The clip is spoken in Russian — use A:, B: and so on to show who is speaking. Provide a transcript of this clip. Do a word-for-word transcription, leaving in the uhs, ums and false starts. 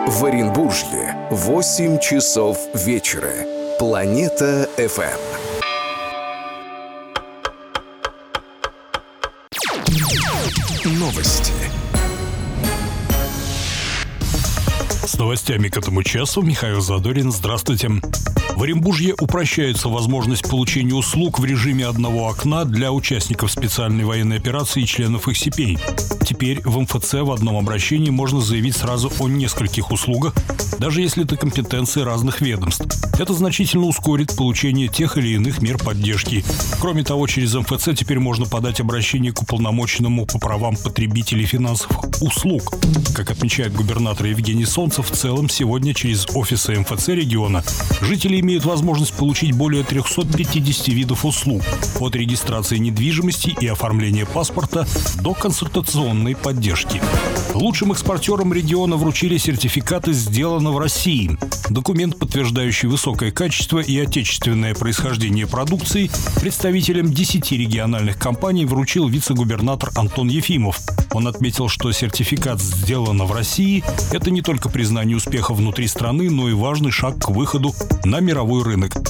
A: В Оренбурге восемь часов вечера. Планета эф эм. Новости.
B: С новостями к этому часу Михаил Задорин. Здравствуйте. В Оренбурге упрощается возможность получения услуг в режиме одного окна для участников специальной военной операции и членов их семей. Теперь в эм эф цэ в одном обращении можно заявить сразу о нескольких услугах, даже если это компетенции разных ведомств. Это значительно ускорит получение тех или иных мер поддержки. Кроме того, через эм эф цэ теперь можно подать обращение к уполномоченному по правам потребителей финансовых услуг. Как отмечает губернатор Евгений Солнцев, в целом сегодня через офисы эм эф цэ региона жители имеют возможность получить более триста пятьдесят видов услуг, от регистрации недвижимости и оформления паспорта до консультационной поддержки. Лучшим экспортерам региона вручили сертификаты «Сделано в России». Документ, подтверждающий высокое качество и отечественное происхождение продукции, представителям десяти региональных компаний вручил вице-губернатор Антон Ефимов. Он отметил, что сертификат «Сделано в России» — это не только признание успеха внутри страны, но и важный шаг к выходу на мировой рынок.